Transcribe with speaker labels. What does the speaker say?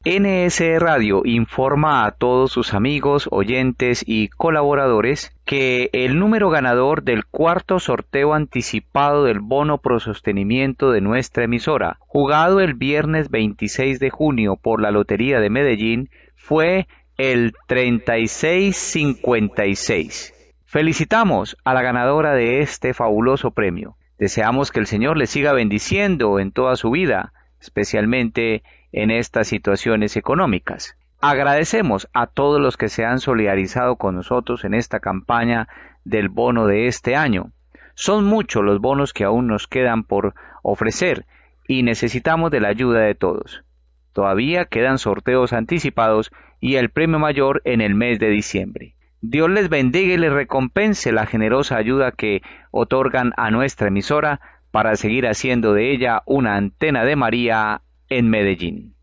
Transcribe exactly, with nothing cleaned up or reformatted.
Speaker 1: N S E Radio informa a todos sus amigos, oyentes y colaboradores que el número ganador del cuarto sorteo anticipado del bono pro sostenimiento de nuestra emisora, jugado el viernes veintiséis de junio por la Lotería de Medellín, fue el treinta y seis cincuenta y seis. Felicitamos a la ganadora de este fabuloso premio. Deseamos que el Señor le siga bendiciendo en toda su vida, especialmente en estas situaciones económicas. Agradecemos a todos los que se han solidarizado con nosotros en esta campaña del bono de este año. Son muchos los bonos que aún nos quedan por ofrecer y necesitamos de la ayuda de todos. Todavía quedan sorteos anticipados y el premio mayor en el mes de diciembre. Dios les bendiga y les recompense la generosa ayuda que otorgan a nuestra emisora para seguir haciendo de ella una antena de María en Medellín.